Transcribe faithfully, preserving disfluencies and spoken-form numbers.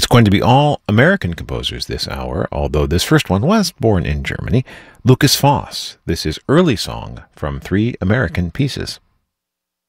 It's going to be all American composers this hour, although this first one was born in Germany. Lukas Foss. This is Early Song from Three American Pieces.